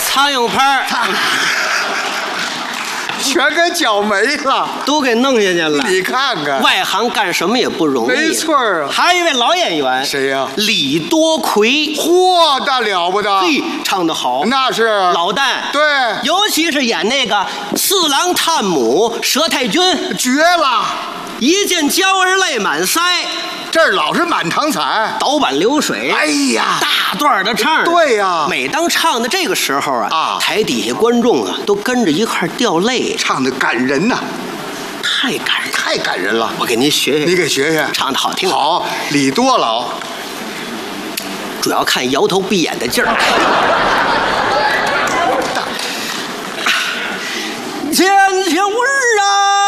苍蝇拍全给搅没了， 都给弄下去了。 你看看， 外行干什么也不容易。 没错啊。 还有一位老演员， 谁呀？ 李多奎。 嚯，那了不得！ 嘿，唱得好， 那是老旦。 对， 尤其是演那个四郎探母佘太君， 绝了！ 一见娇儿泪满腮， 这儿老是满堂彩， 倒板流水。 哎呀， 大段的唱。 对呀， 每当唱的这个时候啊， 台底下观众啊都跟着一块掉泪， 唱的感人呐， 太感人， 太感人了。 我给您学学， 你给学学， 唱的好听。 好，李多老， 主要看摇头闭眼的劲儿。千秋儿啊！